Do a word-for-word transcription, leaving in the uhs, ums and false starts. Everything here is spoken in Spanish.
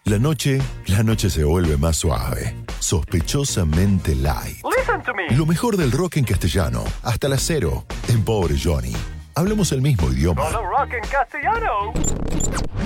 La noche, la noche se vuelve más suave, sospechosamente light. Listen to me. Lo mejor del rock en castellano, hasta las cero, en Pobre Johnny. Hablamos el mismo idioma. Solo rock en castellano.